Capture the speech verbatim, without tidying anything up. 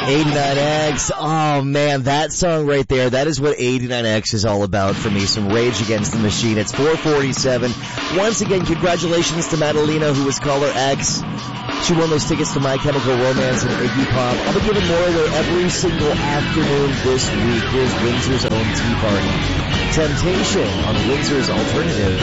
eighty-nine X. Oh man, that song right there, that is what eighty-nine X is all about for me. Some Rage Against the Machine. It's four forty-seven. Once again, congratulations to Madalena, who was caller X. She won those tickets to My Chemical Romance and Iggy Pop. I'll be giving more away every single afternoon this week. Here's Windsor's own Tea Party. Temptation on Windsor's Alternative.